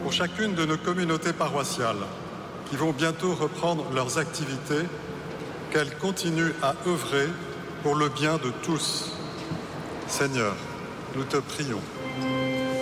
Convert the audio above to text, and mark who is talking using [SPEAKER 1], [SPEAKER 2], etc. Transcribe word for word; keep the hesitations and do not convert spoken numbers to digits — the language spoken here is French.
[SPEAKER 1] pour chacune de nos communautés paroissiales qui vont bientôt reprendre leurs activités, qu'elles continuent à œuvrer pour le bien de tous. Seigneur, nous te prions.